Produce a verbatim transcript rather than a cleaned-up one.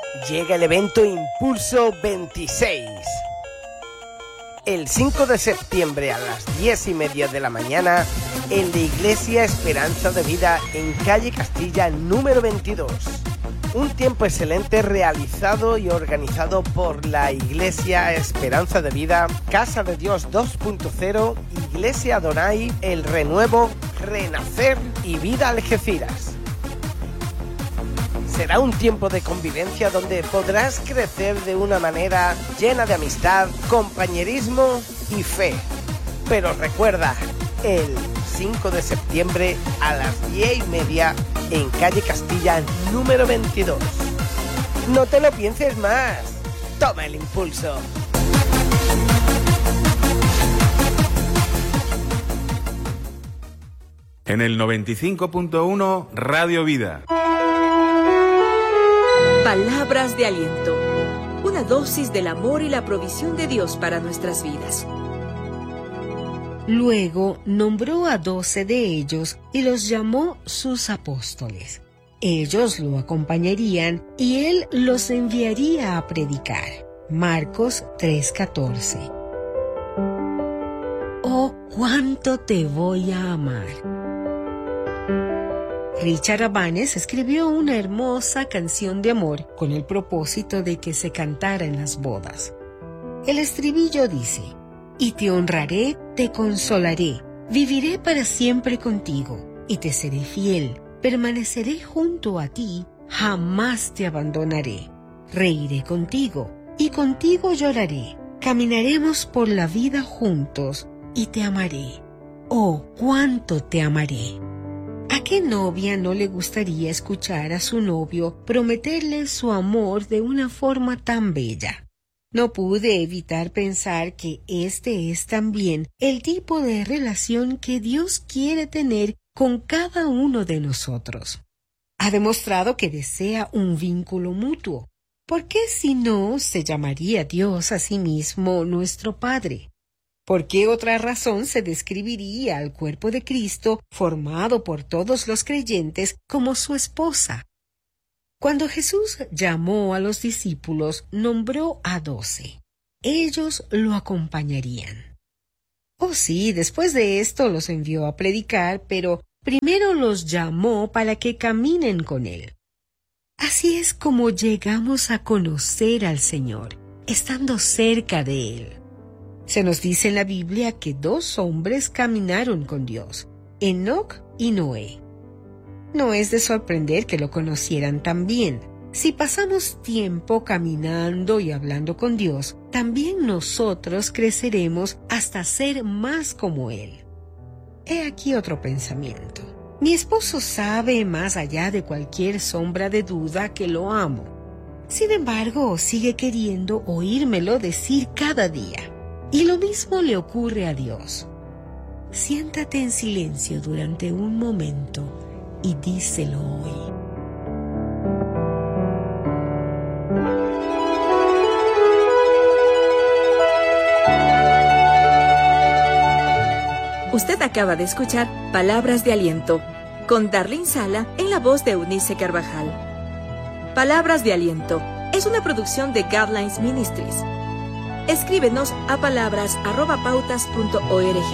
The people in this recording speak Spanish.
llega el evento Impulso veintiséis. El cinco de septiembre a las diez y media de la mañana en la Iglesia Esperanza de Vida en calle Castilla número veintidós. Un tiempo excelente realizado y organizado por la Iglesia Esperanza de Vida, Casa de Dios dos punto cero, Iglesia Adonai, El Renuevo, Renacer y Vida Algeciras. Será un tiempo de convivencia donde podrás crecer de una manera llena de amistad, compañerismo y fe. Pero recuerda, el cinco de septiembre a las diez y media en calle Castilla número veintidós. No te lo pienses más. Toma el impulso. En el noventa y cinco punto uno Radio Vida. Palabras de aliento. Una dosis del amor y la provisión de Dios para nuestras vidas. Luego nombró a doce de ellos y los llamó sus apóstoles. Ellos lo acompañarían y él los enviaría a predicar. Marcos tres catorce. Oh, cuánto te voy a amar. Richard Abanes escribió una hermosa canción de amor con el propósito de que se cantara en las bodas. El estribillo dice: y te honraré, te consolaré, viviré para siempre contigo, y te seré fiel, permaneceré junto a ti, jamás te abandonaré. Reiré contigo, y contigo lloraré, caminaremos por la vida juntos, y te amaré. Oh, cuánto te amaré. ¿A qué novia no le gustaría escuchar a su novio prometerle su amor de una forma tan bella? No pude evitar pensar que este es también el tipo de relación que Dios quiere tener con cada uno de nosotros. Ha demostrado que desea un vínculo mutuo. ¿Por qué si no se llamaría Dios a sí mismo nuestro Padre? ¿Por qué otra razón se describiría al cuerpo de Cristo, formado por todos los creyentes, como su esposa? Cuando Jesús llamó a los discípulos, nombró a doce. Ellos lo acompañarían. Oh sí, después de esto los envió a predicar, pero primero los llamó para que caminen con él. Así es como llegamos a conocer al Señor, estando cerca de él. Se nos dice en la Biblia que dos hombres caminaron con Dios, Enoc y Noé. No es de sorprender que lo conocieran tan bien. Si pasamos tiempo caminando y hablando con Dios, también nosotros creceremos hasta ser más como Él. He aquí otro pensamiento. Mi esposo sabe más allá de cualquier sombra de duda que lo amo. Sin embargo, sigue queriendo oírmelo decir cada día. Y lo mismo le ocurre a Dios. Siéntate en silencio durante un momento y díselo hoy. Usted acaba de escuchar Palabras de Aliento con Darlene Sala en la voz de Eunice Carvajal. Palabras de Aliento es una producción de Guidelines Ministries. Escríbenos a palabras arroba pautas punto org.